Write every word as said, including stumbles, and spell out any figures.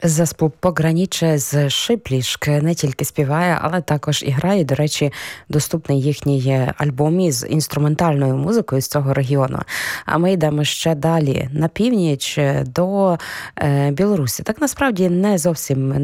Заспів «Пограниче» з Шиплішк не тільки співає, але також і грає. До речі, доступний їхній альбом із інструментальною музикою з цього регіону. А ми йдемо ще далі, на північ, до е, Білорусі. Так, насправді, не зовсім